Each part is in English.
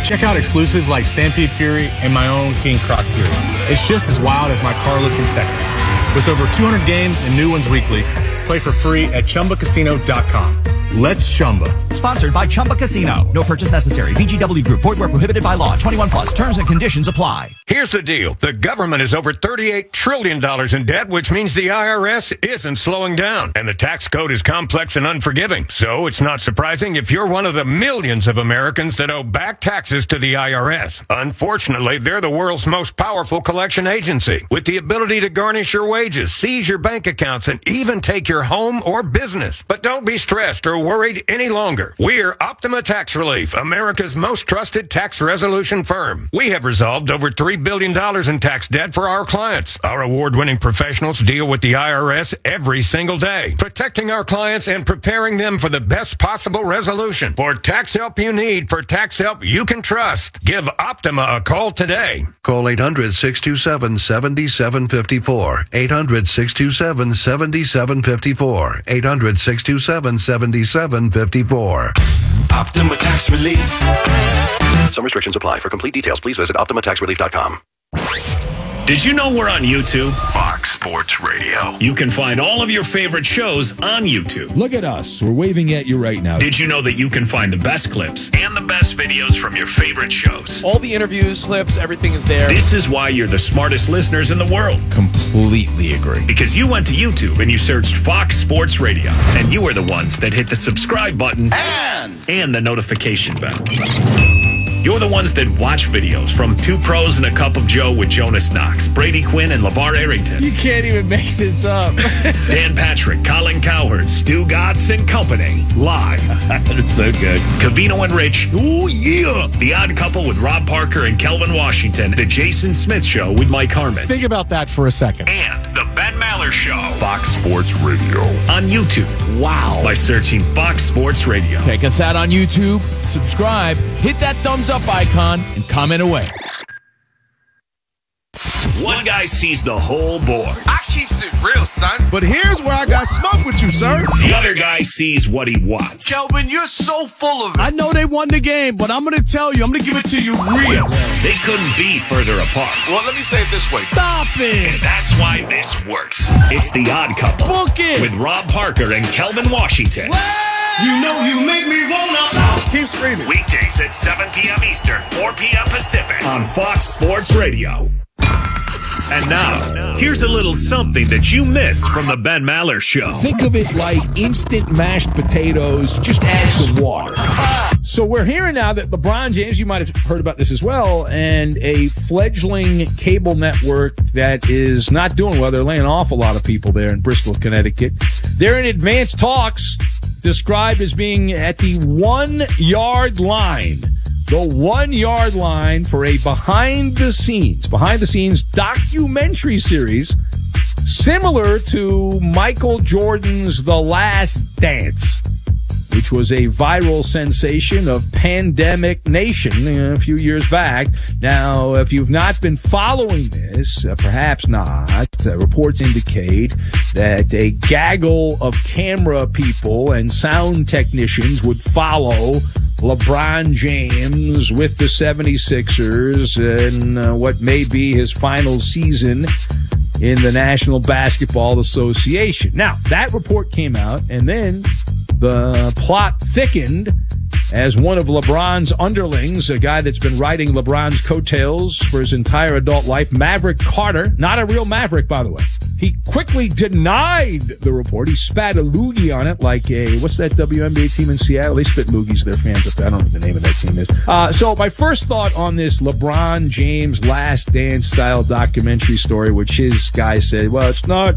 Check out exclusives like Stampede Fury and my own King Croc Fury. It's just as wild as my car look in Texas. With over 200 games and new ones weekly, play for free at ChumbaCasino.com. Let's Chumba. Sponsored by Chumba Casino. No purchase necessary. VGW Group. Void where prohibited by law. 21 plus. Terms and conditions apply. Here's the deal. The government is over $38 trillion in debt, which means the IRS isn't slowing down. And the tax code is complex and unforgiving. So it's not surprising if you're one of the millions of Americans that owe back taxes to the IRS. Unfortunately, they're the world's most powerful collection agency, with the ability to garnish your wages, seize your bank accounts, and even take your home or business. But don't be stressed or worried any longer. We're Optima Tax Relief, America's most trusted tax resolution firm. We have resolved over $3 billion in tax debt for our clients. Our award-winning professionals deal with the IRS every single day, protecting our clients and preparing them for the best possible resolution. For tax help you need, for tax help you can trust, give Optima a call today. Call 800-627-7754. 800-627-7754. 800-627-7754. Optima Tax Relief. Some restrictions apply. For complete details, please visit OptimaTaxRelief.com. Did you know we're on YouTube? Fox Sports Radio. You can find all of your favorite shows on YouTube. Look at us. We're waving at you right now. Did you know that you can find the best clips and the best videos from your favorite shows? All the interviews, clips, everything is there. This is why you're the smartest listeners in the world. Completely agree. Because you went to YouTube and you searched Fox Sports Radio. And you are the ones that hit the subscribe button and the notification bell. You're the ones that watch videos from Two Pros and a Cup of Joe with Jonas Knox, Brady Quinn, and LeVar Arrington. You can't even make this up. Dan Patrick, Colin Cowherd, Stu Gatz and Company. Live. It's so good. Cavino and Rich. Oh, yeah. The Odd Couple with Rob Parker and Kelvin Washington. The Jason Smith Show with Mike Harmon. Think about that for a second. And the Ben Maller Show. Fox Sports Radio. On YouTube. Wow. By searching Fox Sports Radio. Check us out on YouTube. Subscribe. Hit that thumbs up icon and comment away. One guy sees the whole board. I keeps it real, son. But here's where I got smoke with you, sir. The other guy sees what he wants. Kelvin, you're so full of it. I know they won the game, but I'm going to tell you, I'm going to give it to you real. They couldn't be further apart. Well, let me say it this way. Stop it. And that's why this works. It's The Odd Couple. Book it. With Rob Parker and Kelvin Washington. You know you make me wanna. Keep screaming. Weekdays at 7 p.m. Eastern, 4 p.m. Pacific on Fox Sports Radio. And now, here's a little something that you missed from the Ben Maller Show. Think of it like instant mashed potatoes. Just add some water. So we're hearing now that LeBron James, you might have heard about this as well, and a fledgling cable network that is not doing well. They're laying off a lot of people there in Bristol, Connecticut. They're in advanced talks, described as being at the 1 yard line. The 1 yard line for a behind the scenes documentary series similar to Michael Jordan's The Last Dance, which was a viral sensation of Pandemic Nation a few years back. Now, if you've not been following this, perhaps not, reports indicate that a gaggle of camera people and sound technicians would follow LeBron James with the 76ers in what may be his final season in the National Basketball Association. Now, that report came out, and then the plot thickened as one of LeBron's underlings, a guy that's been riding LeBron's coattails for his entire adult life, Maverick Carter, not a real Maverick, by the way. He quickly denied the report. He spat a loogie on it like what's that WNBA team in Seattle? They spit loogies, their fans up there. I don't know what the name of that team is. So my first thought on this LeBron James Last Dance style documentary story, which his guy said, well, it's not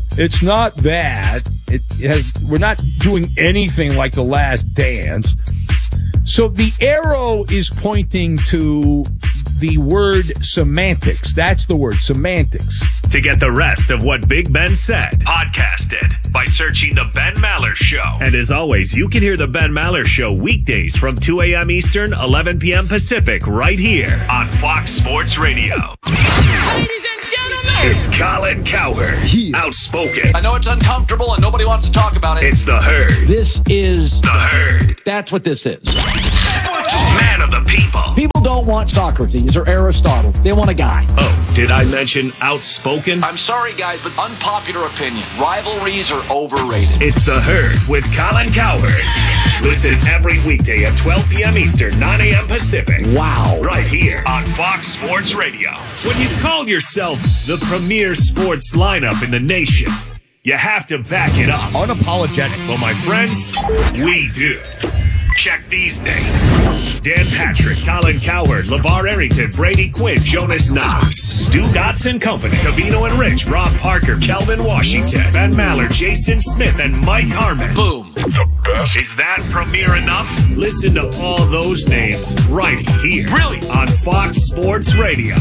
that. We're not doing anything like The Last Dance. So the arrow is pointing to the word semantics. That's the word, semantics. To get the rest of what Big Ben said, podcast it by searching The Ben Maller Show. And as always, you can hear The Ben Maller Show weekdays from 2 a.m. Eastern, 11 p.m. Pacific, right here on Fox Sports Radio. Ladies and gentlemen, It's Colin Cowherd, outspoken. I know it's uncomfortable and nobody wants to talk about it. It's The Herd. This is The Herd. That's what this is. Man of the people. People don't don't want Socrates or Aristotle. They want a guy. Oh, did I mention outspoken? I'm sorry, guys, but unpopular opinion. Rivalries are overrated. It's The Herd with Colin Cowherd. Listen every weekday at 12 p.m. Eastern, 9 a.m. Pacific. Wow. Right here on Fox Sports Radio. When you call yourself the premier sports lineup in the nation, you have to back it up. Unapologetic. Well, my friends, we do. Check these names: Dan Patrick, Colin Cowherd, LeVar Arrington, Brady Quinn, Jonas Knox, Stu Dotson Company, Cavino and Rich, Rob Parker, Kelvin Washington, Ben Maller, Jason Smith, and Mike Harmon. Boom. The best. Is that premier enough? Listen to all those names right here. Really? On Fox Sports Radio.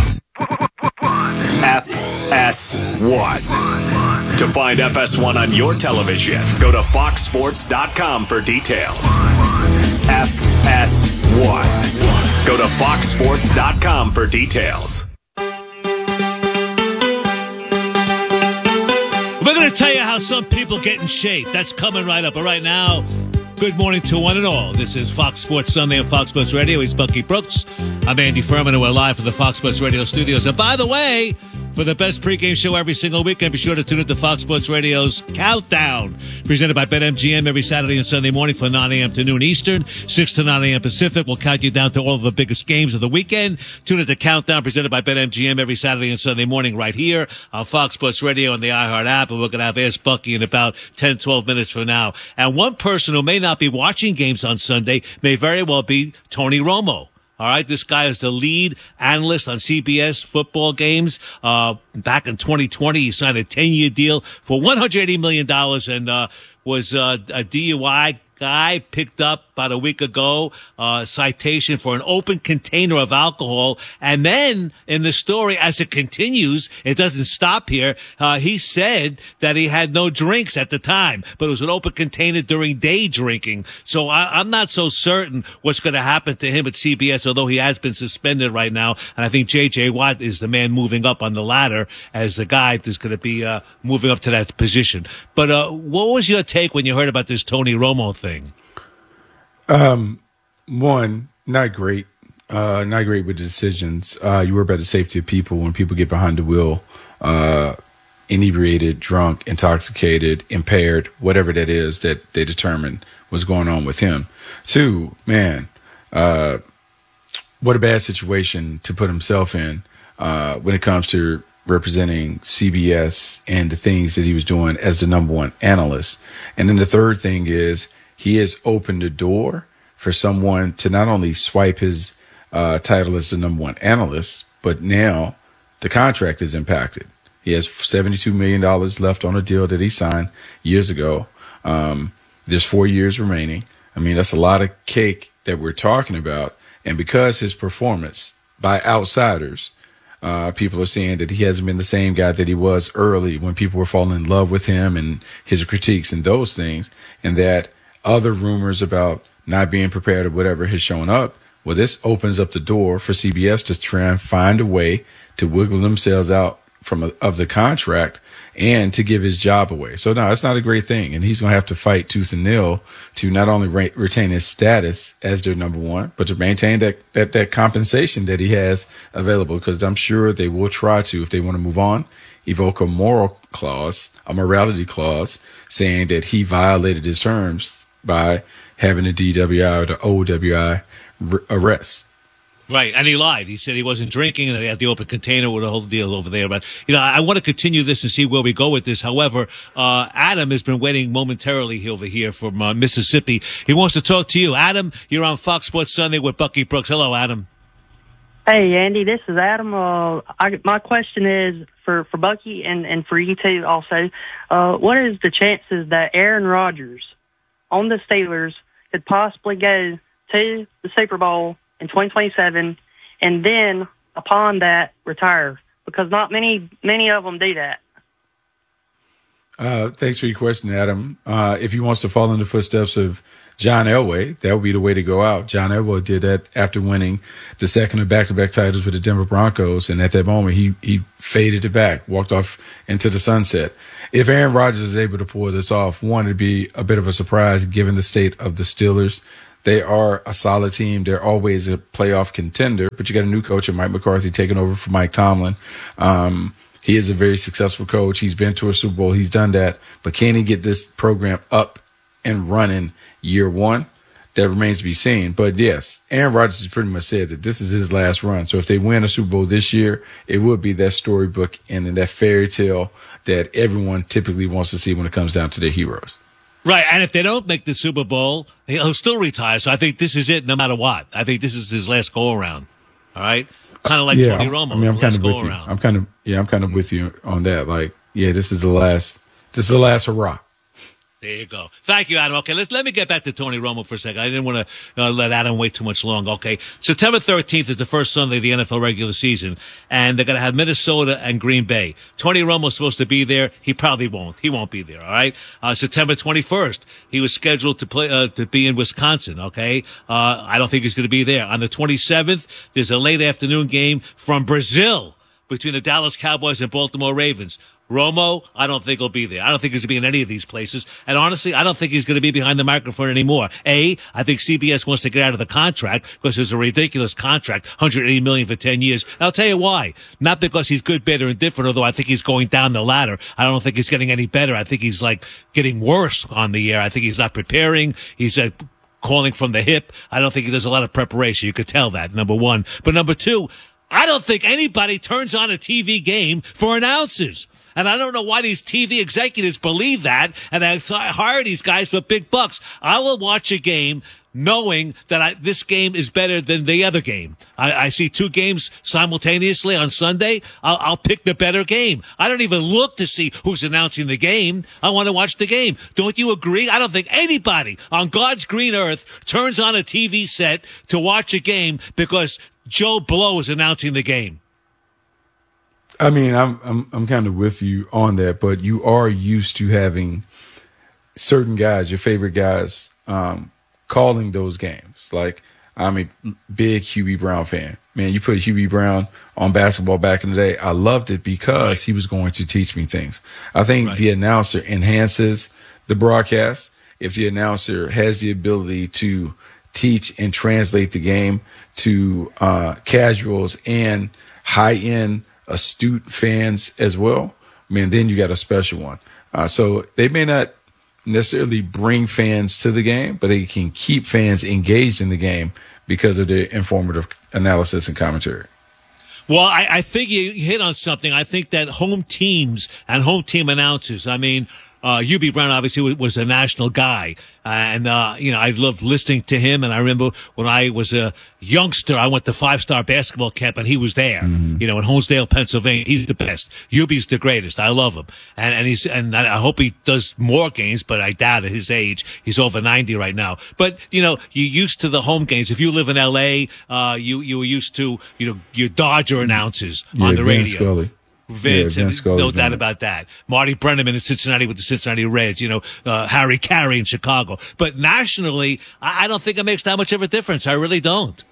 FS1. To find FS1 on your television, go to foxsports.com for details. FS1. Go to foxsports.com for details. We're going to tell you how some people get in shape. That's coming right up. But right now, good morning to one and all. This is Fox Sports Sunday on Fox Sports Radio. He's Bucky Brooks. I'm Andy Furman, and we're live from the Fox Sports Radio studios. And by the way, for the best pregame show every single weekend, be sure to tune into Fox Sports Radio's Countdown, presented by BetMGM every Saturday and Sunday morning from 9 a.m. to noon Eastern, 6 to 9 a.m. Pacific. We'll count you down to all of the biggest games of the weekend. Tune into Countdown, presented by BetMGM every Saturday and Sunday morning right here on Fox Sports Radio and the iHeart app. And we're going to have Ask Bucky in about 10, 12 minutes from now. And one person who may not be watching games on Sunday may very well be Tony Romo. All right, this guy is the lead analyst on CBS football games. Back in 2020, he signed a 10-year deal for $180 million and was a DUI guy picked up about a week ago, citation for an open container of alcohol. And then in the story, as it continues, it doesn't stop here. He said that he had no drinks at the time, but it was an open container during day drinking. So I'm not so certain what's going to happen to him at CBS, although he has been suspended right now. And I think J.J. Watt is the man moving up on the ladder as the guy that's going to be moving up to that position. But what was your take when you heard about this Tony Romo thing? One, not great. Not great with the decisions. You worry about the safety of people when people get behind the wheel, inebriated, drunk, intoxicated, impaired, whatever that is that they determine was going on with him. Two, man, what a bad situation to put himself in when it comes to representing CBS and the things that he was doing as the number one analyst. And then the third thing is he has opened the door for someone to not only swipe his title as the number one analyst, but now the contract is impacted. He has $72 million left on a deal that he signed years ago. There's 4 years remaining. I mean, that's a lot of cake that we're talking about. And because his performance by outsiders, people are saying that he hasn't been the same guy that he was early when people were falling in love with him and his critiques and those things, and that other rumors about not being prepared or whatever has shown up. Well, this opens up the door for CBS to try and find a way to wiggle themselves out of the contract and to give his job away. So no, it's not a great thing. And he's going to have to fight tooth and nail to not only retain his status as their number one, but to maintain that compensation that he has available, because I'm sure they will try to, if they want to move on, evoke a moral clause, a morality clause, saying that he violated his terms by having the DWI or the OWI arrest. Right, and he lied. He said he wasn't drinking, and they had the open container with the whole deal over there. But, I want to continue this and see where we go with this. However, Adam has been waiting momentarily over here from Mississippi. He wants to talk to you. Adam, you're on Fox Sports Sunday with Bucky Brooks. Hello, Adam. Hey, Andy, this is Adam. My question is for Bucky and for you too also. What is the chances that Aaron Rodgers on the Steelers could possibly go to the Super Bowl in 2027 and then upon that retire? Because not many of them do that. Thanks for your question, Adam. If he wants to follow in the footsteps of John Elway, that would be the way to go out. John Elway did that after winning the second of back-to-back titles with the Denver Broncos, and at that moment he faded it back, walked off into the sunset. If Aaron Rodgers is able to pull this off, one, it'd be a bit of a surprise given the state of the Steelers. They are a solid team. They're always a playoff contender, but you got a new coach in Mike McCarthy taking over for Mike Tomlin. He is a very successful coach. He's been to a Super Bowl. He's done that. But can he get this program up and running year one? That remains to be seen. But yes, Aaron Rodgers has pretty much said that this is his last run. So if they win a Super Bowl this year, it would be that storybook and then that fairy tale that everyone typically wants to see when it comes down to their heroes. Right, and if they don't make the Super Bowl, he'll still retire. So I think this is it no matter what. I think this is his last go-around. All right? Kind of like Tony Romo. I mean, I'm kind of with you. I'm kind of with you on that. Like, yeah, this is the last hurrah. There you go. Thank you, Adam. Okay, let me get back to Tony Romo for a second. I didn't want to let Adam wait too much long. Okay, September 13th is the first Sunday of the NFL regular season, and they're going to have Minnesota and Green Bay. Tony Romo's supposed to be there. He probably won't. He won't be there, all right? September 21st, he was scheduled to play to be in Wisconsin, okay? I don't think he's going to be there. On the 27th, there's a late afternoon game from Brazil between the Dallas Cowboys and Baltimore Ravens. Romo, I don't think he'll be there. I don't think he's going to be in any of these places. And honestly, I don't think he's going to be behind the microphone anymore. I think CBS wants to get out of the contract because it's a ridiculous contract, $180 million for 10 years. And I'll tell you why. Not because he's good, better, and different, although I think he's going down the ladder. I don't think he's getting any better. I think he's like getting worse on the air. I think he's not preparing. He's calling from the hip. I don't think he does a lot of preparation. You could tell that, number one. But number two, I don't think anybody turns on a TV game for announcers. And I don't know why these TV executives believe that, and they hire these guys for big bucks. I will watch a game knowing that this game is better than the other game. I see two games simultaneously on Sunday. I'll pick the better game. I don't even look to see who's announcing the game. I want to watch the game. Don't you agree? I don't think anybody on God's green earth turns on a TV set to watch a game because Joe Blow is announcing the game. I mean, I'm kind of with you on that, but you are used to having certain guys, your favorite guys, calling those games. Like, I'm a big Hubie Brown fan. Man, you put Hubie Brown on basketball back in the day. I loved it because he was going to teach me things. I think the announcer enhances the broadcast. If the announcer has the ability to teach and translate the game to casuals and high-end astute fans as well, man, then you got a special one. So they may not necessarily bring fans to the game, but they can keep fans engaged in the game because of their informative analysis and commentary. Well, I think you hit on something. I think that home teams and home team announcers, I mean, Hubie Brown obviously was a national guy, and I loved listening to him. And I remember when I was a youngster, I went to 5-star basketball camp, and he was there. In Honesdale, Pennsylvania. He's the best. Hubie's the greatest. I love him, and I hope he does more games, but I doubt at his age. He's over 90 right now. But you're used to the home games. If you live in L.A., you were used to your Dodger announcers on the radio. Scully. Vince, no doubt about that. Marty Brennaman in Cincinnati with the Cincinnati Reds, Harry Carey in Chicago. But nationally, I don't think it makes that much of a difference. I really don't.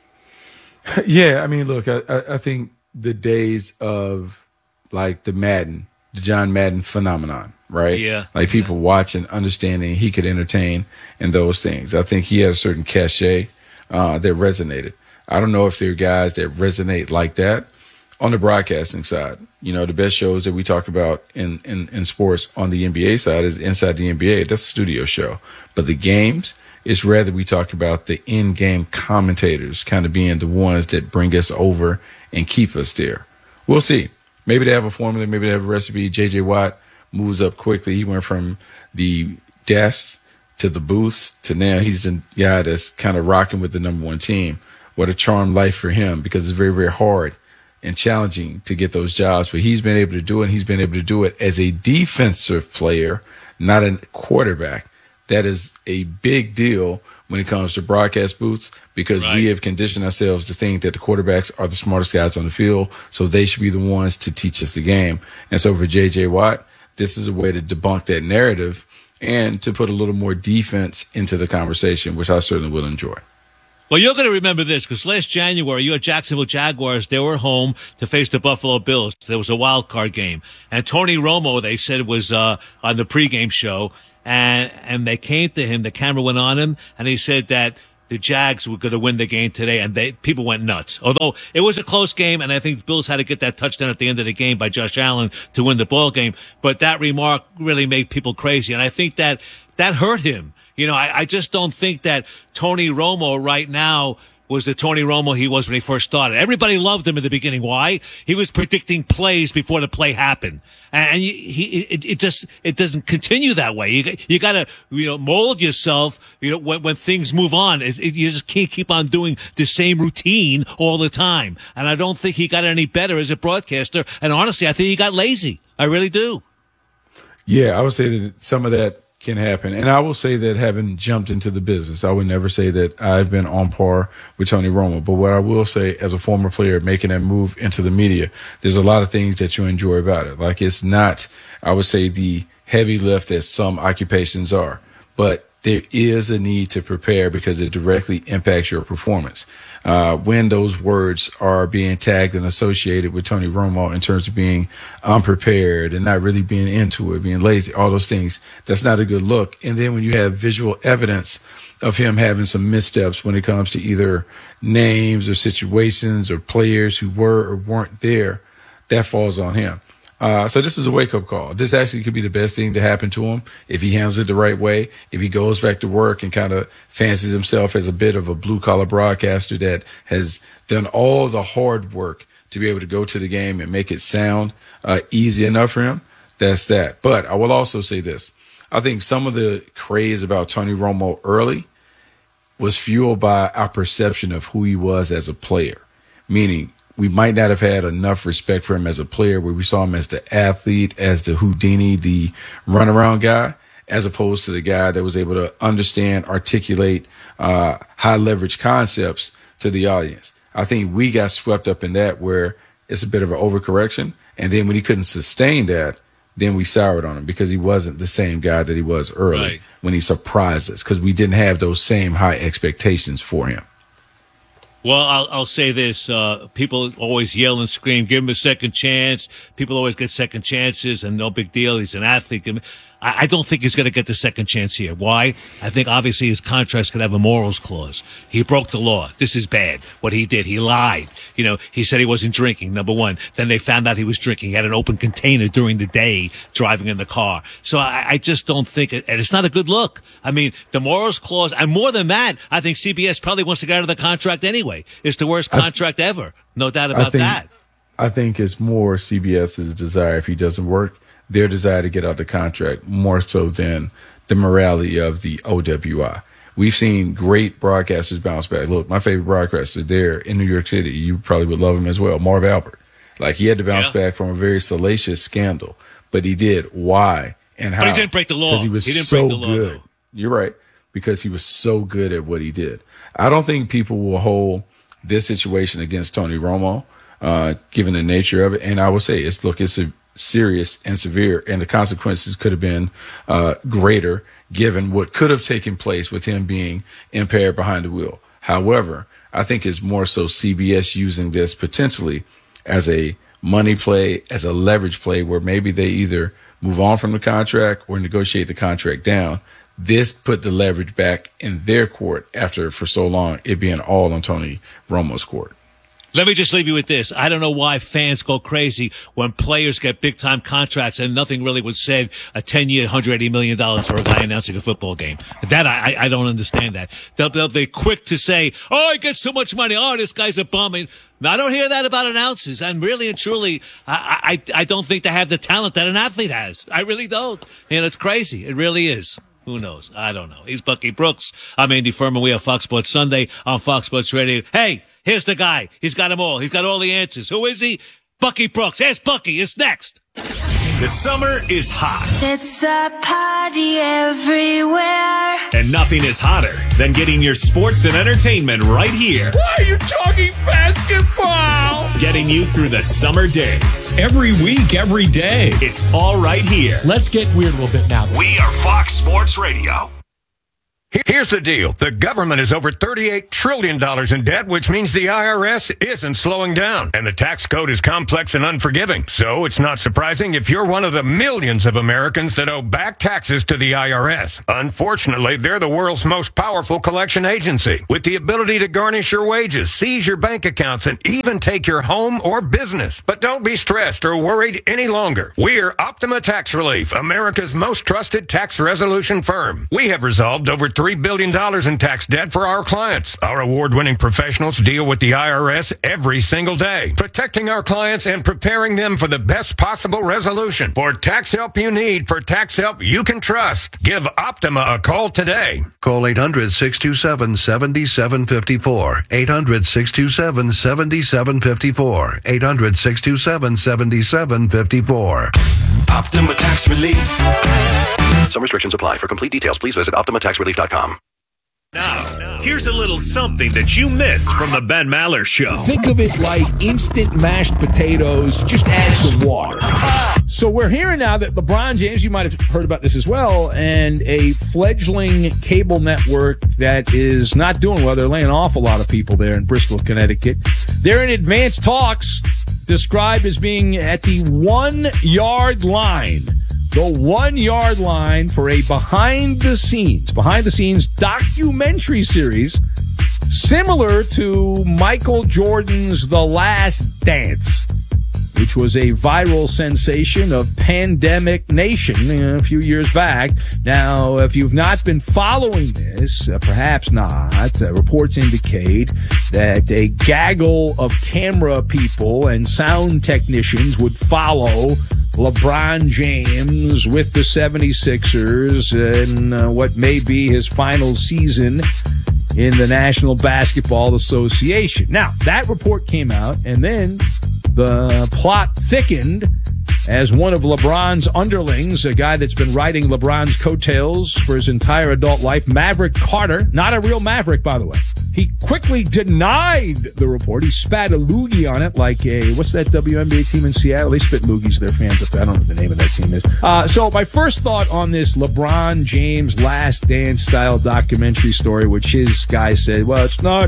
Yeah, I mean, look, I think the days of like the John Madden phenomenon, right? Yeah. Like people watching, understanding he could entertain and those things. I think he had a certain cachet that resonated. I don't know if there are guys that resonate like that on the broadcasting side. The best shows that we talk about in sports on the NBA side is Inside the NBA. That's a studio show. But the games, it's rather we talk about the in-game commentators kind of being the ones that bring us over and keep us there. We'll see. Maybe they have a formula. Maybe they have a recipe. J.J. Watt moves up quickly. He went from the desk to the booth to now he's the guy that's kind of rocking with the number one team. What a charmed life for him, because it's very, very hard and challenging to get those jobs. But he's been able to do it, and he's been able to do it as a defensive player, not a quarterback. That is a big deal when it comes to broadcast booths, because we have conditioned ourselves to think that the quarterbacks are the smartest guys on the field, so they should be the ones to teach us the game. And so for J.J. Watt, this is a way to debunk that narrative and to put a little more defense into the conversation, which I certainly will enjoy. Well, you're going to remember this because last January, your Jacksonville Jaguars, they were home to face the Buffalo Bills. There was a wild card game. And Tony Romo, they said, was on the pregame show. and they came to him. The camera went on him, and he said that the Jags were going to win the game today, and people went nuts. Although it was a close game, and I think the Bills had to get that touchdown at the end of the game by Josh Allen to win the ball game. But that remark really made people crazy, and I think that hurt him. I just don't think that Tony Romo right now was the Tony Romo he was when he first started. Everybody loved him in the beginning. Why? He was predicting plays before the play happened. And it doesn't continue that way. You gotta, mold yourself, when things move on. You just can't keep on doing the same routine all the time. And I don't think he got any better as a broadcaster. And honestly, I think he got lazy. I really do. Yeah, I would say that some of that can happen. And I will say that having jumped into the business, I would never say that I've been on par with Tony Romo. But what I will say as a former player making that move into the media, there's a lot of things that you enjoy about it. Like it's not, I would say, the heavy lift that some occupations are, but there is a need to prepare because it directly impacts your performance. When those words are being tagged and associated with Tony Romo in terms of being unprepared and not really being into it, being lazy, all those things, that's not a good look. And then when you have visual evidence of him having some missteps when it comes to either names or situations or players who were or weren't there, that falls on him. So this is a wake-up call. This actually could be the best thing to happen to him if he handles it the right way, if he goes back to work and kind of fancies himself as a bit of a blue-collar broadcaster that has done all the hard work to be able to go to the game and make it sound easy enough for him. That's that. But I will also say this. I think some of the craze about Tony Romo early was fueled by our perception of who he was as a player, meaning we might not have had enough respect for him as a player where we saw him as the athlete, as the Houdini, the runaround guy, as opposed to the guy that was able to understand, articulate high leverage concepts to the audience. I think we got swept up in that where it's a bit of an overcorrection. And then when he couldn't sustain that, then we soured on him because he wasn't the same guy that he was early when he surprised us because we didn't have those same high expectations for him. Well, I'll say this. People always yell and scream, give him a second chance. People always get second chances, and no big deal. He's an athlete. I don't think he's going to get the second chance here. Why? I think obviously his contract's going to have a morals clause. He broke the law. This is bad. What he did, he lied. He said he wasn't drinking, number one. Then they found out he was drinking. He had an open container during the day driving in the car. So I just don't think and it's not a good look. I mean, the morals clause, and more than that, I think CBS probably wants to get out of the contract anyway. It's the worst contract ever. No doubt about that. I think it's more CBS's desire if he doesn't work. Their desire to get out of the contract more so than the morality of the OWI. We've seen great broadcasters bounce back. Look, my favorite broadcaster there in New York City, you probably would love him as well, Marv Albert. Like he had to bounce back from a very salacious scandal, but he did. Why and how? But he didn't break the law. He was didn't so break the law, good. though. You're right, because he was so good at what he did. I don't think people will hold this situation against Tony Romo, given the nature of it. And I will say, it's serious and severe, and the consequences could have been greater given what could have taken place with him being impaired behind the wheel. However, I think it's more so CBS using this potentially as a money play, as a leverage play where maybe they either move on from the contract or negotiate the contract down. This put the leverage back in their court after for so long it being all on Tony Romo's court. Let me just leave you with this. I don't know why fans go crazy when players get big-time contracts and nothing really was said, a 10-year, $180 million for a guy announcing a football game. That, I don't understand that. They're quick to say, oh, he gets too much money. Oh, this guy's a bum. I don't hear that about announcers. And really and truly, I don't think they have the talent that an athlete has. I really don't. And it's crazy. It really is. Who knows? I don't know. He's Bucky Brooks. I'm Andy Furman. We have Fox Sports Sunday on Fox Sports Radio. Hey, here's the guy. He's got them all. He's got all the answers. Who is he? Bucky Brooks. Ask Bucky. It's next. The summer is hot. It's a party everywhere. And nothing is hotter than getting your sports and entertainment right here. Why are you talking basketball? Getting you through the summer days. Every week, every day. It's all right here. Let's get weird a little bit now. We are Fox Sports Radio. Here's the deal. The government is over $38 trillion in debt, which means the IRS isn't slowing down. And the tax code is complex and unforgiving. So it's not surprising if you're one of the millions of Americans that owe back taxes to the IRS. Unfortunately, they're the world's most powerful collection agency, with the ability to garnish your wages, seize your bank accounts, and even take your home or business. But don't be stressed or worried any longer. We're Optima Tax Relief, America's most trusted tax resolution firm. We have resolved over $3 billion in tax debt for our clients. Our award-winning professionals deal with the IRS every single day, protecting our clients and preparing them for the best possible resolution. For tax help you need, for tax help you can trust, give Optima a call today. Call 800-627-7754. 800-627-7754. 800-627-7754. Optima Tax Relief. Some restrictions apply. For complete details, please visit OptimaTaxRelief.com. Now, here's a little something that you missed from the Ben Maller Show. Think of it like instant mashed potatoes. Just add some water. So we're hearing now that LeBron James, you might have heard about this as well, and a fledgling cable network that is not doing well. They're laying off a lot of people there in Bristol, Connecticut. They're in advanced talks, described as being at the 1 yard line. The 1 yard line for a behind the scenes documentary series similar to Michael Jordan's The Last Dance, which was a viral sensation of Pandemic Nation a few years back. Now, if you've not been following this, perhaps not, reports indicate that a gaggle of camera people and sound technicians would follow LeBron James with the 76ers in what may be his final season in the National Basketball Association. Now, that report came out, and then the plot thickened as one of LeBron's underlings, a guy that's been riding LeBron's coattails for his entire adult life, Maverick Carter, not a real Maverick, by the way. He quickly denied the report. He spat a loogie on it like what's that WNBA team in Seattle? They spit loogies, their fans up there. I don't know what the name of that team is. So my first thought on this LeBron James Last Dance style documentary story, which his guy said, well, it's not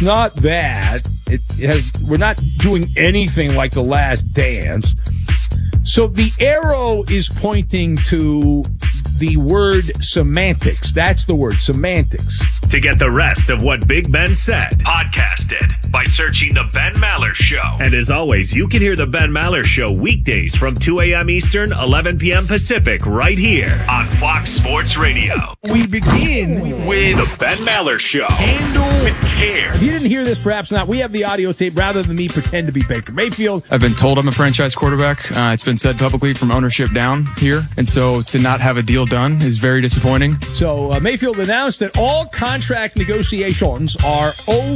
that. We're not doing anything like The Last Dance. So the arrow is pointing to the word semantics. That's the word, semantics. To get the rest of what Big Ben said, podcast it by searching The Ben Maller Show. And as always, you can hear The Ben Maller Show weekdays from 2 a.m. Eastern, 11 p.m. Pacific, right here on Fox Sports Radio. We begin with The Ben Maller Show. Handle with care. If you didn't hear this, perhaps not, we have the audio tape rather than me pretend to be Baker Mayfield. I've been told I'm a franchise quarterback. It's been said publicly from ownership down here. And so to not have a deal done is very disappointing. So Mayfield announced that all contract negotiations are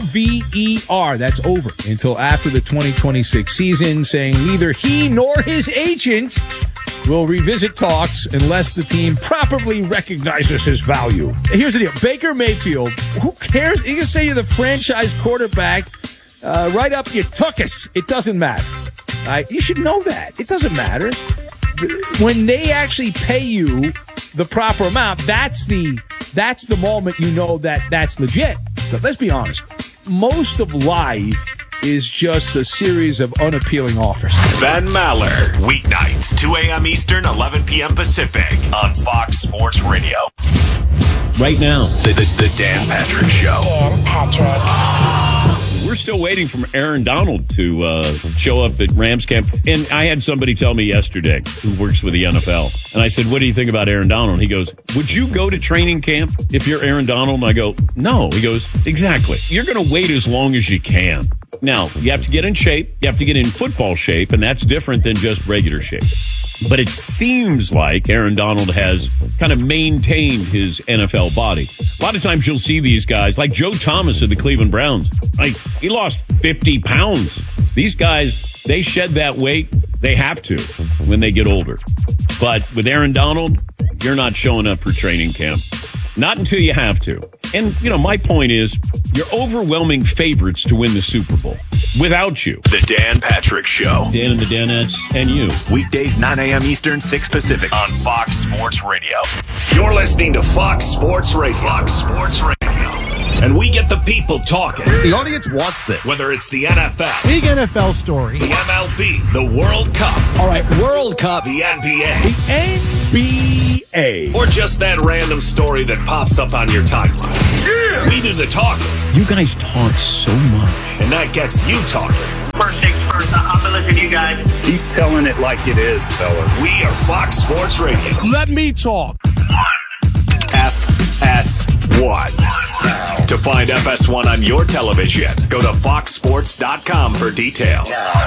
OVER. That's over until after the 2026 season, saying neither he nor his agent will revisit talks unless the team properly recognizes his value. Here's the deal. Baker Mayfield, who cares? You can say you're the franchise quarterback. Right up your tuchus. It doesn't matter. You should know that. It doesn't matter. When they actually pay you the proper amount, that's the moment you know that that's legit. So let's be honest. Most of life is just a series of unappealing offers. Ben Maller, weeknights, 2 a.m. Eastern, 11 p.m. Pacific on Fox Sports Radio. Right now, the Dan Patrick Show. Dan Patrick. We're still waiting for Aaron Donald to show up at Rams camp. And I had somebody tell me yesterday who works with the NFL. And I said, what do you think about Aaron Donald? He goes, would you go to training camp if you're Aaron Donald? And I go, no. He goes, exactly. You're going to wait as long as you can. Now, you have to get in shape. You have to get in football shape. And that's different than just regular shape. But it seems like Aaron Donald has kind of maintained his NFL body. A lot of times you'll see these guys, like Joe Thomas of the Cleveland Browns. Like, he lost 50 pounds. These guys, they shed that weight. They have to when they get older. But with Aaron Donald, you're not showing up for training camp. Not until you have to. And, my point is, You're overwhelming favorites to win the Super Bowl. Without you. The Dan Patrick Show. Dan and the Danettes and you. Weekdays 9 a.m. Eastern, 6 Pacific on Fox Sports Radio. You're listening to Fox Sports Radio. Fox Sports Radio. And we get the people talking. The audience wants this. Whether it's the NFL, Big NFL story. the MLB, the World Cup, All right, World Cup. the NBA, NBA. or just that random story that pops up on your timeline. Yeah. We do the talking. You guys talk so much. And that gets you talking. First things first, I'm going to listen to you guys. Keep telling it like it is, fellas. We are Fox Sports Radio. Let me talk. FS1. To find FS1 on your television, go to foxsports.com for details.